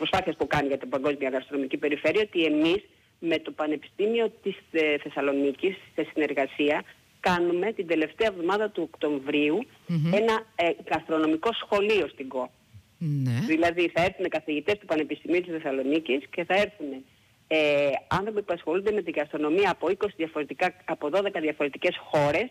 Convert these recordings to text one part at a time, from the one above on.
προσπάθειας που κάνει για την Παγκόσμια Γαστρονομική Περιφέρεια, ότι εμείς με το Πανεπιστήμιο της Θεσσαλονίκης, σε συνεργασία, κάνουμε την τελευταία εβδομάδα του Οκτωβρίου ένα γαστρονομικό σχολείο στην ΚΟ. Δηλαδή θα έρθουν καθηγητές του Πανεπιστημίου της Θεσσαλονίκης και θα έρθουν άνθρωποι που ασχολούνται με την γαστρονομία από 12 διαφορετικές χώρες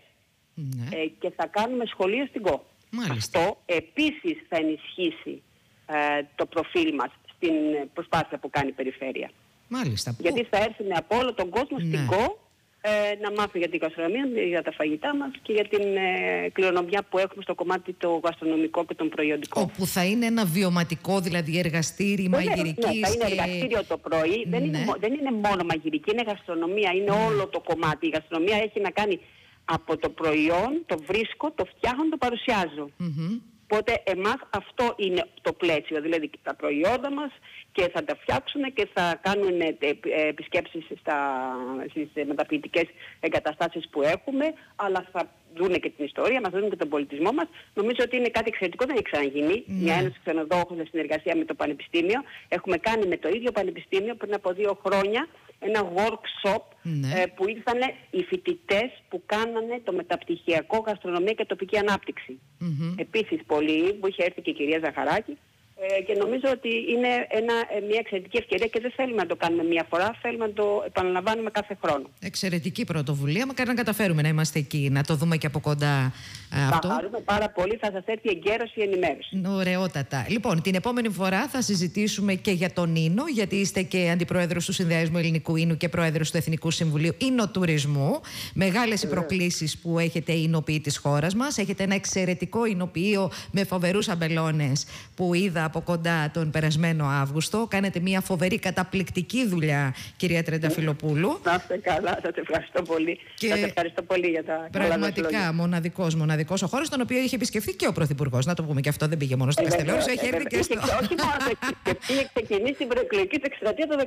και θα κάνουμε σχολείο στην ΚΟ. Αυτό επίσης θα ενισχύσει το προφίλ μας στην προσπάθεια που κάνει η Περιφέρεια. Γιατί θα έρθουν από όλο τον κόσμο στην ΚΟ να μάθουν για την γαστρονομία, για τα φαγητά μας και για την κληρονομιά που έχουμε στο κομμάτι το γαστρονομικό και τον προϊόντικό. Όπου θα είναι ένα βιωματικό, δηλαδή εργαστήρι μαγειρικής. Ναι, θα είναι εργαστήριο το πρωί. Δεν είναι μόνο μαγειρική, είναι γαστρονομία, είναι όλο το κομμάτι. Η γαστρονομία έχει να κάνει από το προϊόν, το βρίσκω, το φτιάχνω, το παρουσιάζω. Οπότε εμάς αυτό είναι το πλαίσιο, δηλαδή τα προϊόντα μας και θα τα φτιάξουν και θα κάνουν επισκέψεις στις μεταποιητικές εγκαταστάσεις που έχουμε, αλλά θα δουν και την ιστορία μας, δουν και τον πολιτισμό μας. Νομίζω ότι είναι κάτι εξαιρετικό, δεν έχει ξαναγίνει. Μια ένωση ξενοδόχων σε συνεργασία με το Πανεπιστήμιο. Έχουμε κάνει με το ίδιο Πανεπιστήμιο πριν από 2 χρόνια ένα workshop που ήρθαν οι φοιτητές που κάνανε το μεταπτυχιακό γαστρονομία και τοπική ανάπτυξη. Επίσης πολύ, που είχε έρθει και η κυρία Ζαχαράκη, και νομίζω ότι είναι μια εξαιρετική ευκαιρία και δεν θέλουμε να το κάνουμε μία φορά, θέλουμε να το επαναλαμβάνουμε κάθε χρόνο. Εξαιρετική πρωτοβουλία, μακάρι να καταφέρουμε να είμαστε εκεί, να το δούμε και από κοντά αυτό. Θα χαρούμε πάρα πολύ, θα σας έρθει εγκαίρως η ενημέρωση. Ωραιότατα. Λοιπόν, την επόμενη φορά θα συζητήσουμε και για τον Ίνο, γιατί είστε και αντιπρόεδρος του Συνδυασμού Ελληνικού Ίνου και πρόεδρος του Εθνικού Συμβουλίου Ινοτουρισμού. Μεγάλες οι προκλήσεις που έχετε οι ινοποιοί της χώρας μας. Έχετε ένα εξαιρετικό ινοποιείο με φοβερούς αμπελώνες που είδα από κοντά τον περασμένο Αύγουστο. Κάνετε μια φοβερή, καταπληκτική δουλειά, κυρία Τρενταφυλοπούλου. Να είστε καλά, σας ευχαριστώ πολύ. Σας ευχαριστώ πολύ για τα πραγματικά μοναδικός ο χώρος, τον οποίο είχε επισκεφθεί και ο Πρωθυπουργός. Να το πούμε και αυτό, δεν πήγε μόνο στο Καστελόριζο, έχει έρθει και στο... Όχι μόνο είχε ξεκινήσει την προεκλογική του εκστρατεία το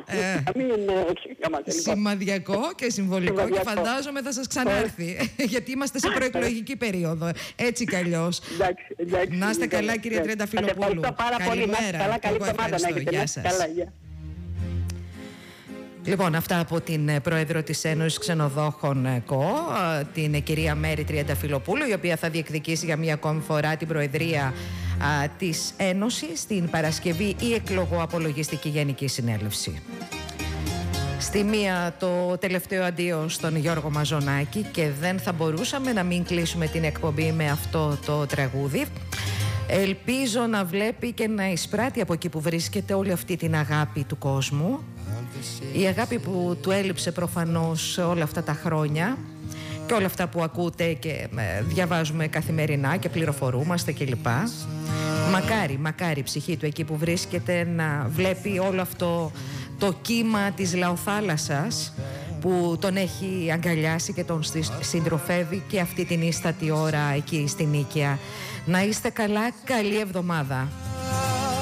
19. Σημαδιακό και συμβολικό και φαντάζομαι θα σας ξανάρθει, γιατί είμαστε σε προεκλογική περίοδο, έτσι κι αλλιώς. Να είστε καλά, κυρία Τρενταφυλοπούλου. Καλημέρα. Καλή εβδομάδα να έχετε. Γεια σας. Λοιπόν, αυτά από την Πρόεδρο της Ένωσης Ξενοδόχων ΚΟ, την κυρία Μέρη Τριανταφυλοπούλου, η οποία θα διεκδικήσει για μία ακόμη φορά την Προεδρία της Ένωσης στην Παρασκευή ή εκλογοαπολογιστική Γενική Συνέλευση. Στη μία το τελευταίο αντίο στον Γιώργο Μαζονάκη και δεν θα μπορούσαμε να μην κλείσουμε την εκπομπή με αυτό το τραγούδι. Ελπίζω να βλέπει και να εισπράττει από εκεί που βρίσκεται όλη αυτή την αγάπη του κόσμου. Η αγάπη που του έλειψε προφανώς όλα αυτά τα χρόνια και όλα αυτά που ακούτε και διαβάζουμε καθημερινά και πληροφορούμαστε κλπ. Μακάρι η ψυχή του εκεί που βρίσκεται να βλέπει όλο αυτό το κύμα της λαοθάλασσας που τον έχει αγκαλιάσει και τον συντροφεύει και αυτή την ίστατη ώρα εκεί στην Νίκαια. Να είστε καλά, καλή εβδομάδα.